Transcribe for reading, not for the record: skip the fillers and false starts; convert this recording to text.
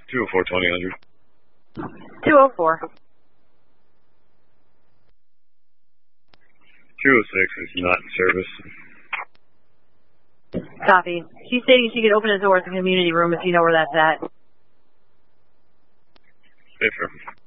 204 2000. 204. 206 is not in service. Copy. She's stating she could open a door at the community room if you know where that's at. Affirmative.